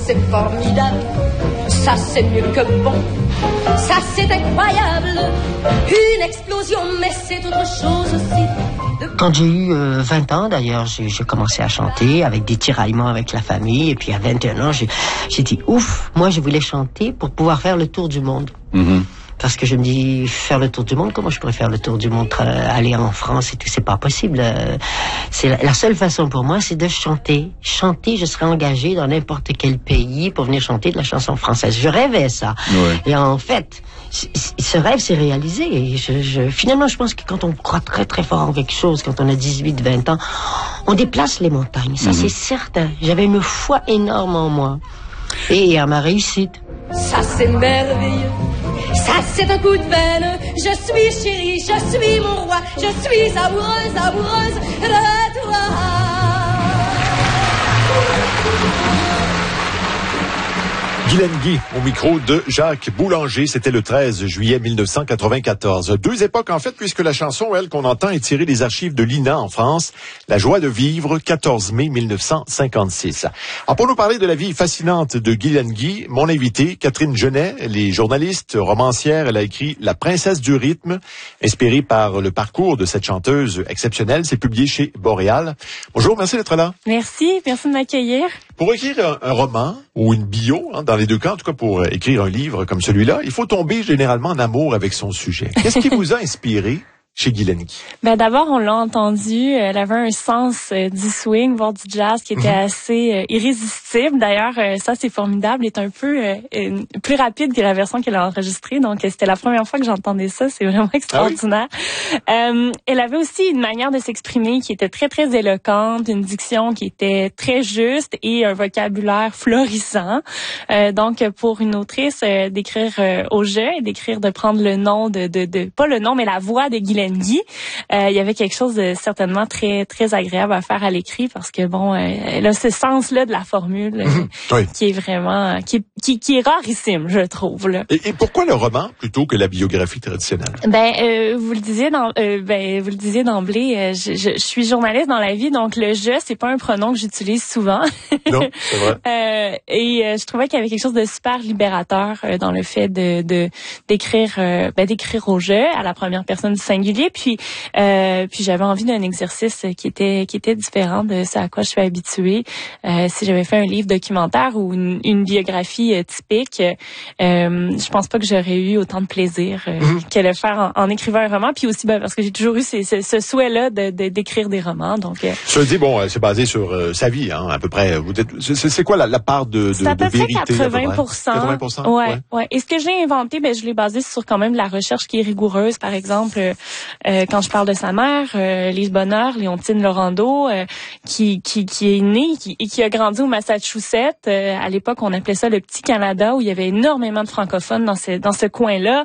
c'est formidable, ça c'est mieux que bon, ça c'est incroyable, une explosion, mais c'est autre chose aussi. Quand j'ai eu 20 ans, d'ailleurs, j'ai commencé à chanter avec des tiraillements avec la famille. Et puis à 21 ans, j'ai dit, ouf, moi je voulais chanter pour pouvoir faire le tour du monde. Mm-hmm. Parce que je me dis, faire le tour du monde, comment je pourrais faire le tour du monde, aller en France et tout, c'est pas possible. C'est la seule façon pour moi, c'est de chanter. Chanter, je serais engagé dans n'importe quel pays pour venir chanter de la chanson française. Je rêvais ça. Ouais. Et en fait, ce rêve s'est réalisé. Et finalement, je pense que quand on croit très très fort en quelque chose, quand on a 18, 20 ans, on déplace les montagnes. Ça, c'est certain. J'avais une foi énorme en moi. Et à ma réussite. Ça, c'est merveilleux. Ça, c'est un coup de veine. Je suis chérie, je suis mon roi. Je suis amoureuse, amoureuse de toi. Guylaine Guy, au micro de Jacques Boulanger, c'était le 13 juillet 1994. Deux époques, en fait, puisque la chanson, elle, qu'on entend est tirée des archives de l'INA en France, La joie de vivre, 14 mai 1956. Alors, pour nous parler de la vie fascinante de Guylaine Guy, mon invitée, Catherine Genet, elle est journaliste, romancière, elle a écrit La princesse du rythme, inspirée par le parcours de cette chanteuse exceptionnelle, c'est publié chez Boréal. Bonjour, merci d'être là. Merci de m'accueillir. Pour écrire un roman ou une bio, dans les deux cas, en tout cas pour écrire un livre comme celui-là, il faut tomber généralement en amour avec son sujet. Qu'est-ce qui vous a inspiré chez Guylaine Guy? D'abord, on l'a entendu, elle avait un sens du swing, voire du jazz qui était assez irrésistible. D'ailleurs, ça, c'est formidable, est un peu plus rapide que la version qu'elle a enregistrée. Donc, c'était la première fois que j'entendais ça. C'est vraiment extraordinaire. Ah oui? Elle avait aussi une manière de s'exprimer qui était très, très éloquente, une diction qui était très juste et un vocabulaire florissant. Donc, pour une autrice, d'écrire au jeu et d'écrire, de prendre le nom pas le nom, mais la voix de Guylaine Guy, il y avait quelque chose de certainement très très agréable à faire à l'écrit parce que bon, elle a ce sens-là de la formule qui est vraiment qui est rarissime, je trouve là. Et pourquoi le roman plutôt que la biographie traditionnelle? Vous le disiez d'emblée, je suis journaliste dans la vie, donc le je c'est pas un pronom que j'utilise souvent. Non, c'est vrai. Et je trouvais qu'il y avait quelque chose de super libérateur dans le fait d'écrire au jeu à la première personne du singulier. Puis j'avais envie d'un exercice qui était différent de ce à quoi je suis habituée. Si j'avais fait un livre documentaire ou une biographie typique, je pense pas que j'aurais eu autant de plaisir que le faire en écrivant un roman. Puis aussi parce que j'ai toujours eu ce souhait-là d'écrire des romans. Donc je dis c'est basé sur sa vie, à peu près. C'est quoi la part de c'est à peu près vérité? 80%. Ouais. Et ce que j'ai inventé, je l'ai basé sur quand même la recherche qui est rigoureuse. Par exemple, quand je parle de sa mère, Lise Bonheur, Léontine Laurando, qui est née et qui a grandi au Massachusetts. À l'époque, on appelait ça le petit Canada, où il y avait énormément de francophones dans ce coin-là.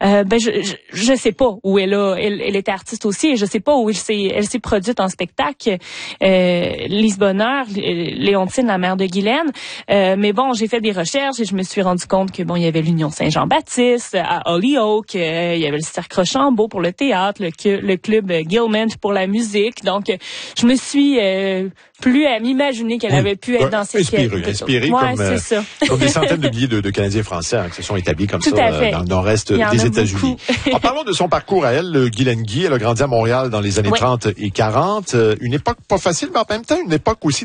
Je sais pas où elle était artiste aussi, et je sais pas où elle s'est produite en spectacle. Lise Bonheur, Léontine, la mère de Guylaine. Mais bon, j'ai fait des recherches et je me suis rendu compte que bon, il y avait l'Union Saint-Jean-Baptiste à Holyoke, il y avait le Cercle Rochambeau pour le théâtre, le club Gilman pour la musique. Donc, je me suis plus à m'imaginer qu'elle avait pu être dans ces inspirée comme des centaines de milliers de Canadiens français qui se sont établis comme ça dans le nord-est des États-Unis. En parlant de son parcours à elle, Guylaine Guy, elle a grandi à Montréal dans les années 30 et 40. Une époque pas facile, mais en même temps une époque aussi